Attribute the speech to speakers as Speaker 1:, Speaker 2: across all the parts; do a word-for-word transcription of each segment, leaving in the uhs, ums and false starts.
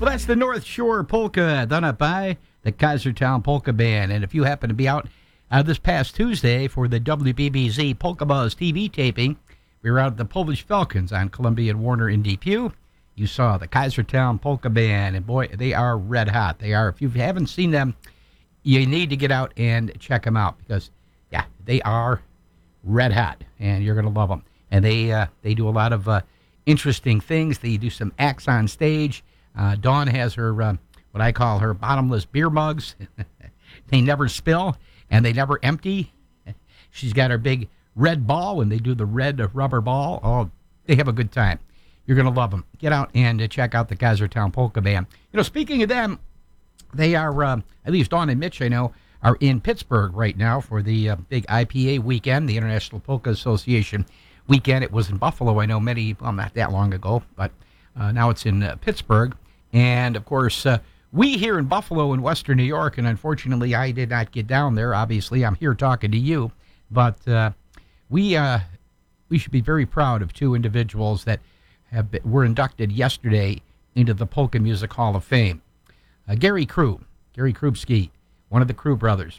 Speaker 1: Well, that's the North Shore Polka done up by the Kaisertown Polka Band. And if you happen to be out uh, this past Tuesday for the W B B Z Polka Buzz T V taping, we were out at the Polish Falcons on Columbia and Warner in Depew. You saw the Kaisertown Polka Band, and boy, they are red hot. They are. If you haven't seen them, you need to get out and check them out because, yeah, they are red hot, and you're going to love them. And they uh, they do a lot of uh, interesting things. They do some acts on stage. Uh, Dawn has her, uh, what I call her bottomless beer mugs. They never spill, and they never empty. She's got her big red ball, and they do the red rubber ball. Oh, they have a good time. You're going to love them. Get out and uh, check out the Kaisertown Polka Band. You know, speaking of them, they are, uh, at least Dawn and Mitch, I know, are in Pittsburgh right now for the uh, big I P A weekend, the International Polka Association weekend. It was in Buffalo, I know, many, well, not that long ago, but uh, now it's in uh, Pittsburgh. And, of course, uh, we here in Buffalo in Western New York, and unfortunately I did not get down there. Obviously, I'm here talking to you. But uh, we uh, we should be very proud of two individuals that have been, were inducted yesterday into the Polka Music Hall of Fame. Uh, Gary Krug, Gary Krupski, one of the Krug brothers.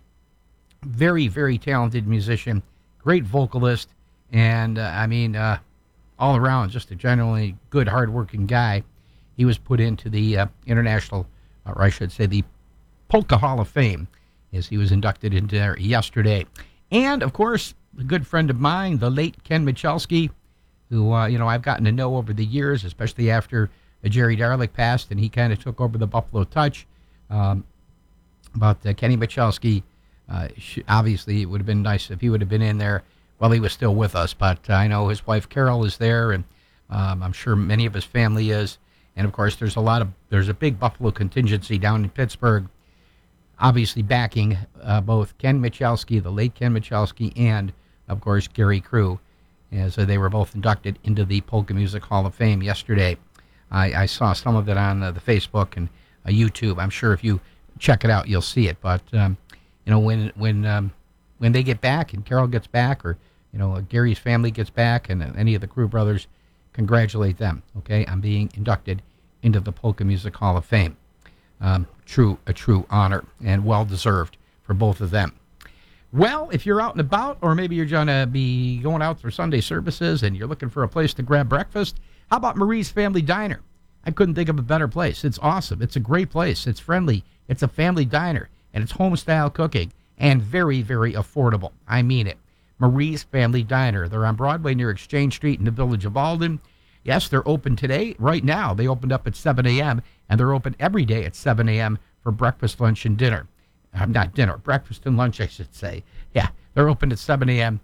Speaker 1: Very, very talented musician, great vocalist, and, uh, I mean, uh, all around, just a generally good, hardworking guy. He was put into the uh, International, or I should say the Polka Hall of Fame, as he was inducted into there yesterday. And, of course, a good friend of mine, the late Ken Michalski, who, uh, you know, I've gotten to know over the years, especially after uh, Jerry Darlick passed, and he kind of took over the Buffalo Touch. Um, but uh, Kenny Michalski, uh, sh- obviously, it would have been nice if he would have been in there while he was still with us. But uh, I know his wife Carol is there, and um, I'm sure many of his family is. And, of course, there's a lot of, there's a big Buffalo contingency down in Pittsburgh, obviously backing uh, both Ken Michalski, the late Ken Michalski, and, of course, Gary Krug, as uh, they were both inducted into the Polka Music Hall of Fame yesterday. I, I saw some of it on uh, the Facebook and uh, YouTube. I'm sure if you check it out, you'll see it. But, um, you know, when when um, when they get back and Carol gets back, or, you know, uh, Gary's family gets back, and uh, any of the Krug brothers, congratulate them, okay, on being inducted into the Polka Music Hall of Fame. Um, true, a true honor, and well-deserved for both of them. Well, if you're out and about, or maybe you're going to be going out for Sunday services and you're looking for a place to grab breakfast, how about Marie's Family Diner? I couldn't think of a better place. It's awesome. It's a great place. It's friendly. It's a family diner, and it's home-style cooking, and very, very affordable. I mean it. Marie's Family Diner. They're on Broadway near Exchange Street in the village of Alden. Yes, they're open today. Right now, they opened up at seven a.m., and they're open every day at seven a.m. for breakfast, lunch, and dinner. Uh, not dinner, breakfast and lunch, I should say. Yeah, they're open at seven a.m.